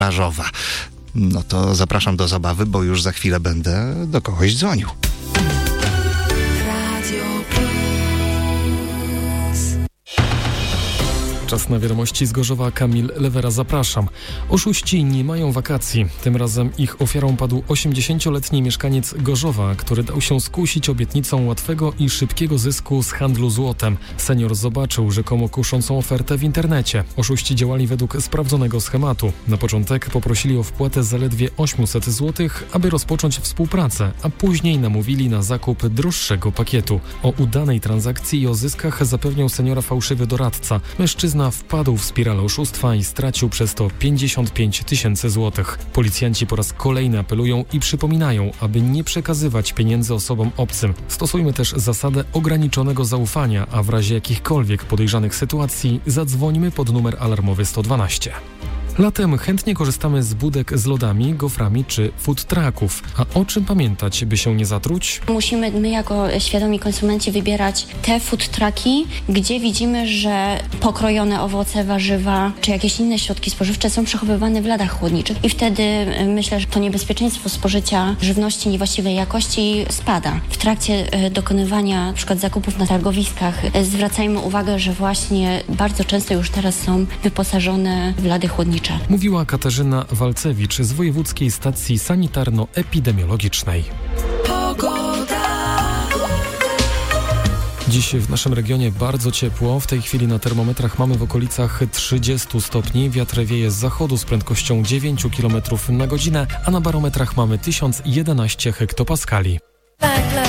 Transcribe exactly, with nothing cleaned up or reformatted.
plażowa. No to zapraszam do zabawy, bo już za chwilę będę do kogoś dzwonił. Czas na wiadomości z Gorzowa. Kamil Lewera, zapraszam. Oszuści nie mają wakacji. Tym razem ich ofiarą padł osiemdziesięcioletni mieszkaniec Gorzowa, który dał się skusić obietnicą łatwego i szybkiego zysku z handlu złotem. Senior zobaczył rzekomo kuszącą ofertę w internecie. Oszuści działali według sprawdzonego schematu. Na początek poprosili o wpłatę zaledwie osiemset złotych, aby rozpocząć współpracę, a później namówili na zakup droższego pakietu. O udanej transakcji i o zyskach zapewniał seniora fałszywy doradca. Mężczyzna wpadł w spiralę oszustwa i stracił przez to pięćdziesiąt pięć tysięcy złotych. Policjanci po raz kolejny apelują i przypominają, aby nie przekazywać pieniędzy osobom obcym. Stosujmy też zasadę ograniczonego zaufania, a w razie jakichkolwiek podejrzanych sytuacji zadzwońmy pod numer alarmowy sto dwanaście. Latem chętnie korzystamy z budek z lodami, goframi czy food trucków. A o czym pamiętać, by się nie zatruć? Musimy my jako świadomi konsumenci wybierać te food trucki, gdzie widzimy, że pokrojone owoce, warzywa czy jakieś inne środki spożywcze są przechowywane w ladach chłodniczych. I wtedy myślę, że to niebezpieczeństwo spożycia żywności niewłaściwej jakości spada. W trakcie dokonywania na przykład zakupów na targowiskach zwracajmy uwagę, że właśnie bardzo często już teraz są wyposażone w lady chłodnicze. Mówiła Katarzyna Walcewicz z Wojewódzkiej Stacji Sanitarno-Epidemiologicznej. Dziś w naszym regionie bardzo ciepło. W tej chwili na termometrach mamy w okolicach trzydziestu stopni. Wiatr wieje z zachodu z prędkością dziewięć kilometrów na godzinę, a na barometrach mamy tysiąc jedenaście hektopaskali.